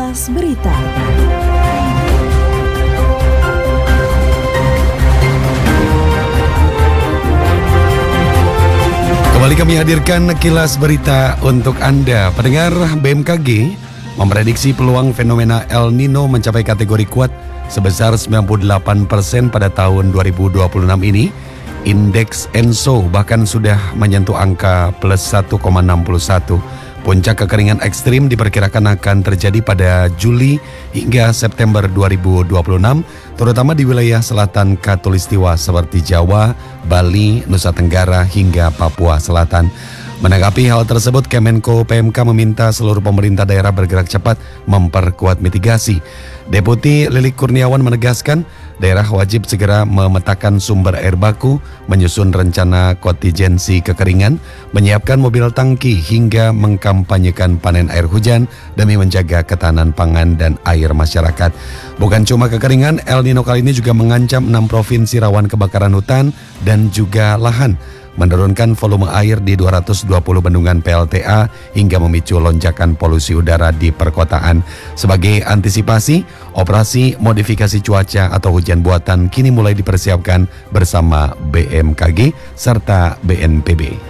Kilas Berita. Kembali kami hadirkan Kilas Berita untuk Anda. Pendengar, BMKG memprediksi peluang fenomena El Nino mencapai kategori kuat sebesar 98% pada tahun 2026 ini. Indeks ENSO bahkan sudah menyentuh angka plus 1,61. Puncak kekeringan ekstrim diperkirakan akan terjadi pada Juli hingga September 2026, terutama di wilayah selatan Khatulistiwa seperti Jawa, Bali, Nusa Tenggara hingga Papua Selatan. Menanggapi hal tersebut, Kemenko PMK meminta seluruh pemerintah daerah bergerak cepat memperkuat mitigasi. Deputi Lilik Kurniawan menegaskan, daerah wajib segera memetakan sumber air baku, menyusun rencana kontingensi kekeringan, menyiapkan mobil tangki hingga mengkampanyekan panen air hujan demi menjaga ketahanan pangan dan air masyarakat. Bukan cuma kekeringan, El Nino kali ini juga mengancam 6 provinsi rawan kebakaran hutan dan juga lahan, menurunkan volume air di 220 bendungan PLTA hingga memicu lonjakan polusi udara di perkotaan. Sebagai antisipasi, operasi modifikasi cuaca atau hujan buatan kini mulai dipersiapkan bersama BMKG serta BNPB.